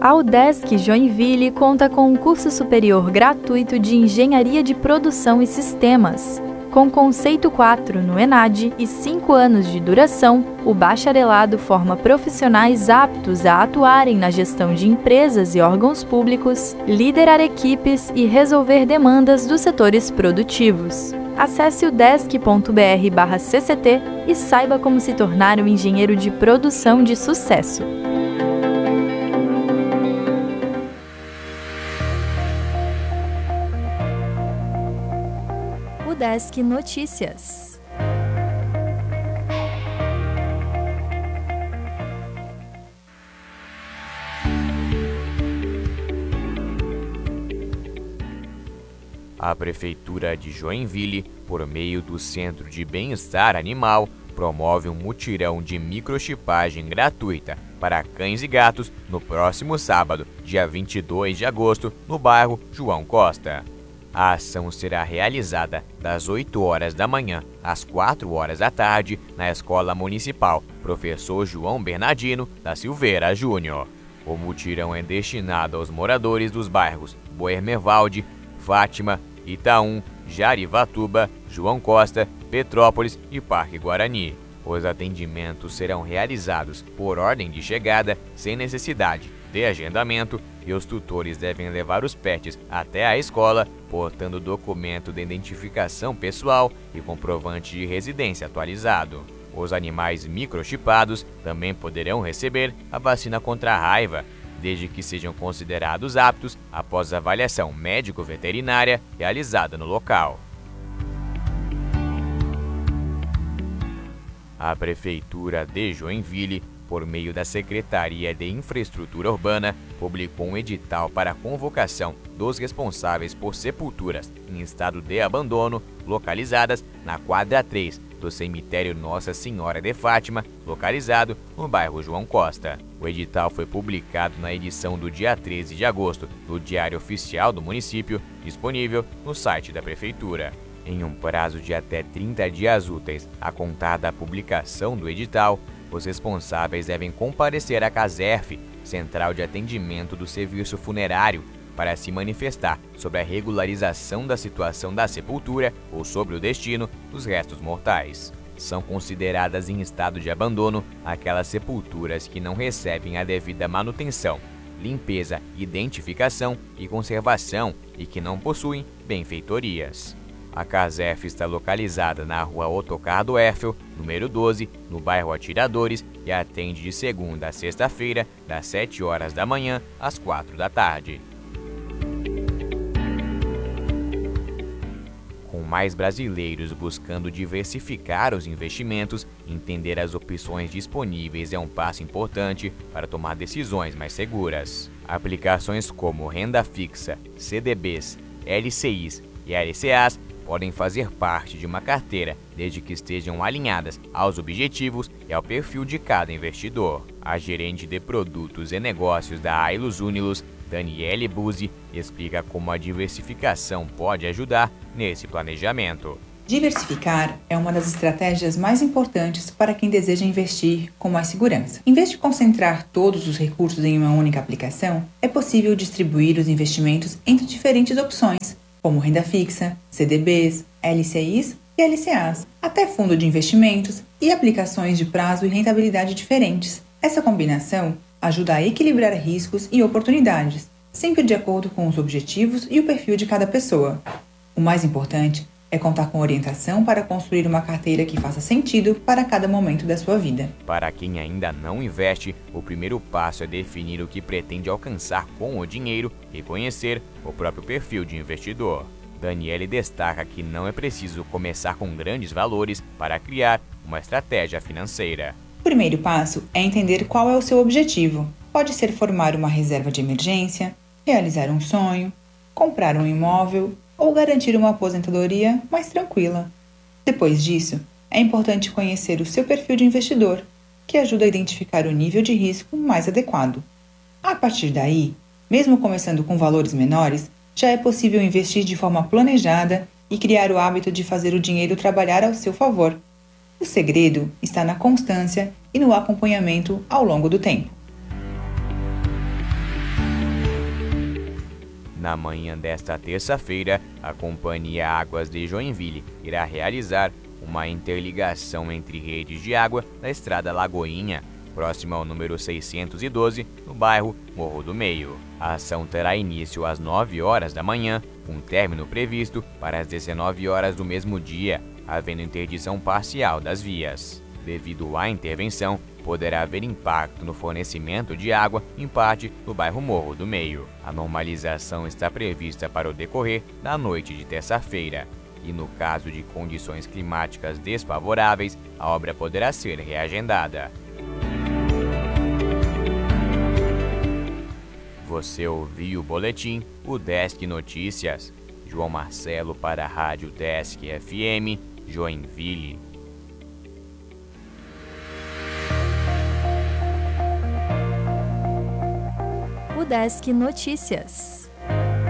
A UDESC Joinville conta com um curso superior gratuito de Engenharia de Produção e Sistemas. Com conceito 4 no ENAD e 5 anos de duração, o bacharelado forma profissionais aptos a atuarem na gestão de empresas e órgãos públicos, liderar equipes e resolver demandas dos setores produtivos. Acesse udesc.br/cct e saiba como se tornar um engenheiro de produção de sucesso. UDESC Notícias. A Prefeitura de Joinville, por meio do Centro de Bem-Estar Animal, promove um mutirão de microchipagem gratuita para cães e gatos no próximo sábado, dia 22 de agosto, no bairro João Costa. A ação será realizada das 8 horas da manhã às 4 horas da tarde na Escola Municipal Professor João Bernardino da Silveira Júnior. O mutirão é destinado aos moradores dos bairros Boermervalde, Fátima, Itaú, Jarivatuba, João Costa, Petrópolis e Parque Guarani. Os atendimentos serão realizados por ordem de chegada, sem necessidade de agendamento, e os tutores devem levar os pets até a escola, portando documento de identificação pessoal e comprovante de residência atualizado. Os animais microchipados também poderão receber a vacina contra a raiva, desde que sejam considerados aptos após avaliação médico-veterinária realizada no local. A Prefeitura de Joinville, por meio da Secretaria de Infraestrutura Urbana, publicou um edital para a convocação dos responsáveis por sepulturas em estado de abandono localizadas na quadra 3 do cemitério Nossa Senhora de Fátima, localizado no bairro João Costa. O edital foi publicado na edição do dia 13 de agosto do Diário Oficial do Município, disponível no site da Prefeitura. Em um prazo de até 30 dias úteis a contar da publicação do edital, os responsáveis devem comparecer à CASERF, Central de Atendimento do Serviço Funerário, para se manifestar sobre a regularização da situação da sepultura ou sobre o destino dos restos mortais. São consideradas em estado de abandono aquelas sepulturas que não recebem a devida manutenção, limpeza, identificação e conservação e que não possuem benfeitorias. A CASERF está localizada na rua Otocar do Eiffel, número 12, no bairro Atiradores, e atende de segunda a sexta-feira, das 7 horas da manhã às 4 da tarde. Com mais brasileiros buscando diversificar os investimentos, entender as opções disponíveis é um passo importante para tomar decisões mais seguras. Aplicações como renda fixa, CDBs, LCIs e LCAs podem fazer parte de uma carteira, desde que estejam alinhadas aos objetivos e ao perfil de cada investidor. A gerente de produtos e negócios da Ailus Unilos, Daniele Buzzi, explica como a diversificação pode ajudar nesse planejamento. Diversificar é uma das estratégias mais importantes para quem deseja investir com mais segurança. Em vez de concentrar todos os recursos em uma única aplicação, é possível distribuir os investimentos entre diferentes opções, como renda fixa, CDBs, LCIs e LCAs, até fundo de investimentos e aplicações de prazo e rentabilidade diferentes. Essa combinação ajuda a equilibrar riscos e oportunidades, sempre de acordo com os objetivos e o perfil de cada pessoa. O mais importante é contar com orientação para construir uma carteira que faça sentido para cada momento da sua vida. Para quem ainda não investe, o primeiro passo é definir o que pretende alcançar com o dinheiro e conhecer o próprio perfil de investidor. Daniele destaca que não é preciso começar com grandes valores para criar uma estratégia financeira. O primeiro passo é entender qual é o seu objetivo. Pode ser formar uma reserva de emergência, realizar um sonho, comprar um imóvel ou garantir uma aposentadoria mais tranquila. Depois disso, é importante conhecer o seu perfil de investidor, que ajuda a identificar o nível de risco mais adequado. A partir daí, mesmo começando com valores menores, já é possível investir de forma planejada e criar o hábito de fazer o dinheiro trabalhar ao seu favor. O segredo está na constância e no acompanhamento ao longo do tempo. Na manhã desta terça-feira, a Companhia Águas de Joinville irá realizar uma interligação entre redes de água da Estrada Lagoinha, próxima ao número 612, no bairro Morro do Meio. A ação terá início às 9 horas da manhã, com término previsto para as 19 horas do mesmo dia, havendo interdição parcial das vias. Devido à intervenção, poderá haver impacto no fornecimento de água, em parte, no bairro Morro do Meio. A normalização está prevista para o decorrer da noite de terça-feira. E no caso de condições climáticas desfavoráveis, a obra poderá ser reagendada. Você ouviu o boletim, o Desk Notícias. João Marcelo para a Rádio Desk FM, Joinville. O Desk Notícias.